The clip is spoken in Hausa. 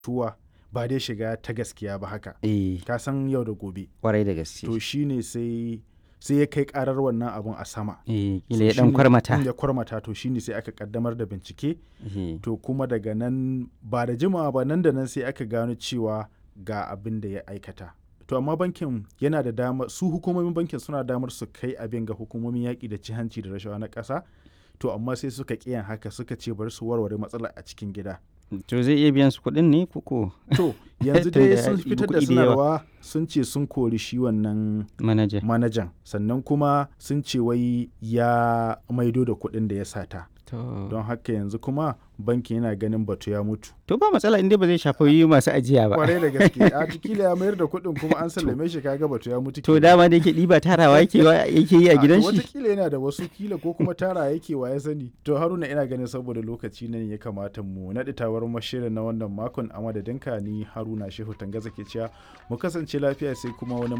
tuwa ba dai shiga ta gaskiya ba haka. Eh, Ka san yau da gobe. kwarai da gaske. To shine sai ya kai karar wannan abun a sama. Kila ya dan kwarmata. Ya kwarmata to shine sai aka kaddamar da bincike. Eh, To kuma daga nan ba da jimawa ba nan da nan sai aka gano cewa ga abin da ya aikata. To amma bankin yana da damar, su hukumomin bankin suna damar su kai abin ga hukumomin yaƙi da ci hanci da rashawa na ƙasa. To amma sai suka ƙiyan haka, suka ce bari su warware matsalar a cikin gida. To zai iya biyan su kuɗin ne koko To yanzu Tunda dai ya sun ɗibi fitar da kuɗi da yawa. sanarwa sun ce sun kori shi wannan manaja? sannan kuma sun ce wai ya maido da kuɗin da ya sata. To Don haka yanzu kuma bankin yana ganin batu ya mutu. ba matsala inda ba zai shafi masu ajiya ba. Kwarai da gaske a kila ya mayar da kuɗin kuma an sallame shi, kaga batu ya mutu. To dama da yake ɗiba tarawa yake yi a gidan shi. Watakila yana da wasu kila ko kuma tara yake wa ya sani. To Haruna, ina ganin saboda lokaci ne ya kamata mu naɗi tawar mashirin na wannan makon, a madadinka ni Haruna Shehu Tangaza ke cewa mu kasance lafiya sai kuma wani